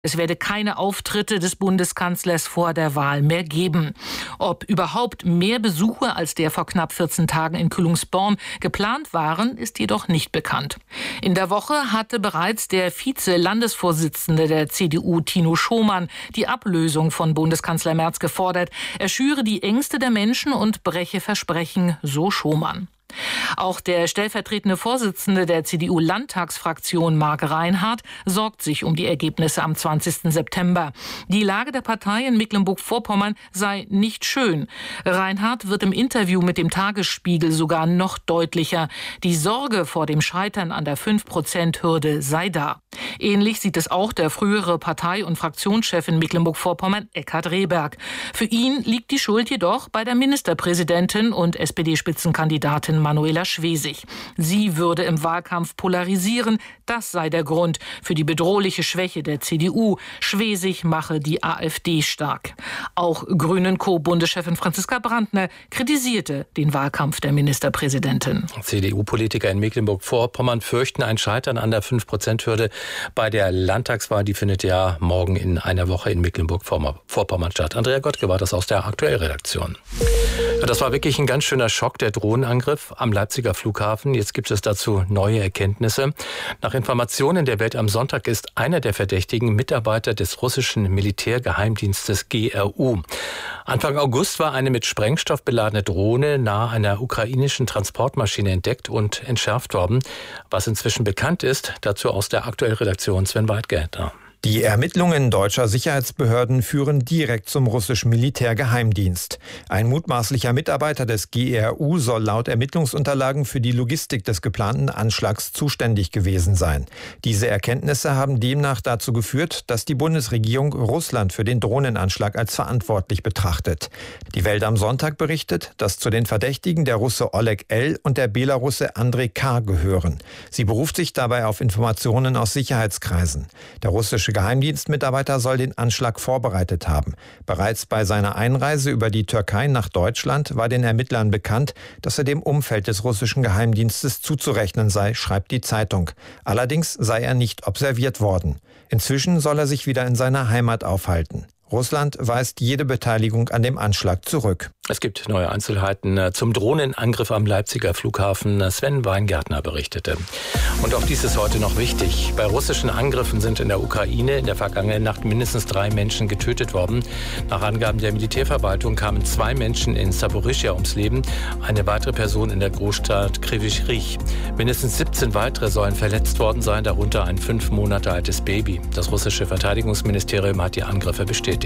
Es werde keine Auftritte des Bundeskanzlers vor der Wahl mehr geben. Ob überhaupt mehr Besuche als der vor knapp 14 Tagen in Kühlungsborn geplant waren, ist jedoch nicht bekannt. In der Woche hatte bereits der Vize-Landesvorsitzende der CDU, Tino Schomann, die Ablösung von Bundeskanzler Merz gefordert. Er schüre die Ängste der Menschen und breche Versprechen, so Schomann. Auch der stellvertretende Vorsitzende der CDU-Landtagsfraktion, Marc Reinhardt, sorgt sich um die Ergebnisse am 20. September. Die Lage der Partei in Mecklenburg-Vorpommern sei nicht schön. Reinhardt wird im Interview mit dem Tagesspiegel sogar noch deutlicher. Die Sorge vor dem Scheitern an der 5%-Hürde sei da. Ähnlich sieht es auch der frühere Partei- und Fraktionschef in Mecklenburg-Vorpommern, Eckhard Rehberg. Für ihn liegt die Schuld jedoch bei der Ministerpräsidentin und SPD-Spitzenkandidatin Manuela Schwesig. Sie würde im Wahlkampf polarisieren. Das sei der Grund für die bedrohliche Schwäche der CDU. Schwesig mache die AfD stark. Auch Grünen-Co-Bundeschefin Franziska Brandner kritisierte den Wahlkampf der Ministerpräsidentin. CDU-Politiker in Mecklenburg-Vorpommern fürchten ein Scheitern an der 5%-Hürde bei der Landtagswahl. Die findet ja morgen in einer Woche in Mecklenburg-Vorpommern statt. Andrea Gottke war das aus der Aktuellredaktion. Das war wirklich ein ganz schöner Schock, der Drohnenangriff am Leipziger Flughafen. Jetzt gibt es dazu neue Erkenntnisse. Nach Informationen der Welt am Sonntag ist einer der Verdächtigen Mitarbeiter des russischen Militärgeheimdienstes GRU. Anfang August war eine mit Sprengstoff beladene Drohne nahe einer ukrainischen Transportmaschine entdeckt und entschärft worden. Was inzwischen bekannt ist, dazu aus der Aktuellredaktion Sven Weidgärtner. Die Ermittlungen deutscher Sicherheitsbehörden führen direkt zum russischen Militärgeheimdienst. Ein mutmaßlicher Mitarbeiter des GRU soll laut Ermittlungsunterlagen für die Logistik des geplanten Anschlags zuständig gewesen sein. Diese Erkenntnisse haben demnach dazu geführt, dass die Bundesregierung Russland für den Drohnenanschlag als verantwortlich betrachtet. Die Welt am Sonntag berichtet, dass zu den Verdächtigen der Russe Oleg L. und der Belarusse Andrei K. gehören. Sie beruft sich dabei auf Informationen aus Sicherheitskreisen. Der russische Geheimdienstmitarbeiter soll den Anschlag vorbereitet haben. Bereits bei seiner Einreise über die Türkei nach Deutschland war den Ermittlern bekannt, dass er dem Umfeld des russischen Geheimdienstes zuzurechnen sei, schreibt die Zeitung. Allerdings sei er nicht observiert worden. Inzwischen soll er sich wieder in seiner Heimat aufhalten. Russland weist jede Beteiligung an dem Anschlag zurück. Es gibt neue Einzelheiten zum Drohnenangriff am Leipziger Flughafen. Sven Weingärtner berichtete. Und auch dies ist heute noch wichtig. Bei russischen Angriffen sind in der Ukraine in der vergangenen Nacht mindestens 3 Menschen getötet worden. Nach Angaben der Militärverwaltung kamen 2 Menschen in Saporischschja ums Leben, eine weitere Person in der Großstadt Kryvyi Rih. Mindestens 17 weitere sollen verletzt worden sein, darunter ein 5 Monate altes Baby. Das russische Verteidigungsministerium hat die Angriffe bestätigt.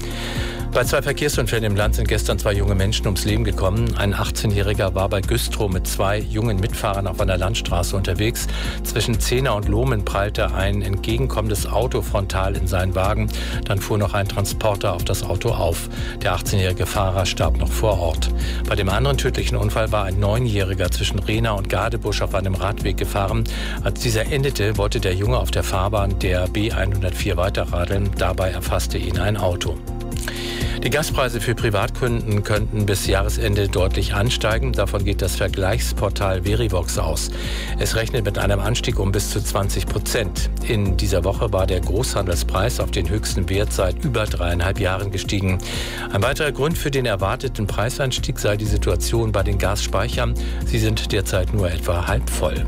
Bei 2 Verkehrsunfällen im Land sind gestern 2 junge Menschen ums Leben gekommen. Ein 18-Jähriger war bei Güstrow mit 2 jungen Mitfahrern auf einer Landstraße unterwegs. Zwischen Zehna und Lohmen prallte ein entgegenkommendes Auto frontal in seinen Wagen. Dann fuhr noch ein Transporter auf das Auto auf. Der 18-jährige Fahrer starb noch vor Ort. Bei dem anderen tödlichen Unfall war ein 9-Jähriger zwischen Rehna und Gadebusch auf einem Radweg gefahren. Als dieser endete, wollte der Junge auf der Fahrbahn der B104 weiterradeln. Dabei erfasste ihn ein Auto. Die Gaspreise für Privatkunden könnten bis Jahresende deutlich ansteigen. Davon geht das Vergleichsportal Verivox aus. Es rechnet mit einem Anstieg um bis zu 20%. In dieser Woche war der Großhandelspreis auf den höchsten Wert seit über 3,5 Jahren gestiegen. Ein weiterer Grund für den erwarteten Preisanstieg sei die Situation bei den Gasspeichern. Sie sind derzeit nur etwa halb voll.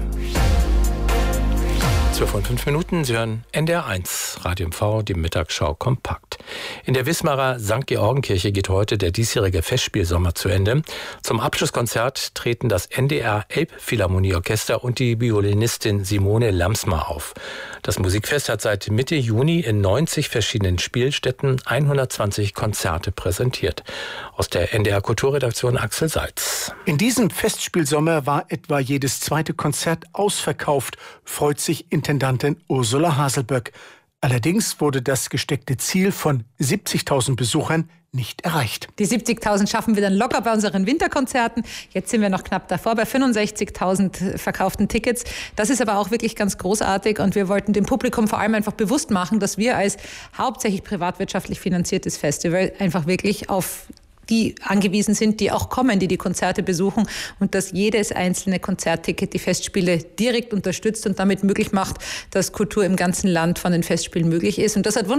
12:05. Sie hören NDR 1, Radio MV, die Mittagsschau kompakt. In der Wismarer St. Georgenkirche geht heute der diesjährige Festspielsommer zu Ende. Zum Abschlusskonzert treten das NDR Elbphilharmonieorchester und die Violinistin Simone Lamsmer auf. Das Musikfest hat seit Mitte Juni in 90 verschiedenen Spielstätten 120 Konzerte präsentiert. Aus der NDR Kulturredaktion Axel Seitz. In diesem Festspielsommer war etwa jedes zweite Konzert ausverkauft, freut sich Intendantin Ursula Haselböck. Allerdings wurde das gesteckte Ziel von 70.000 Besuchern nicht erreicht. Die 70.000 schaffen wir dann locker bei unseren Winterkonzerten. Jetzt sind wir noch knapp davor bei 65.000 verkauften Tickets. Das ist aber auch wirklich ganz großartig und wir wollten dem Publikum vor allem einfach bewusst machen, dass wir als hauptsächlich privatwirtschaftlich finanziertes Festival einfach wirklich auf die angewiesen sind, die auch kommen, die Konzerte besuchen und dass jedes einzelne Konzertticket die Festspiele direkt unterstützt und damit möglich macht, dass Kultur im ganzen Land von den Festspielen möglich ist. Und das hat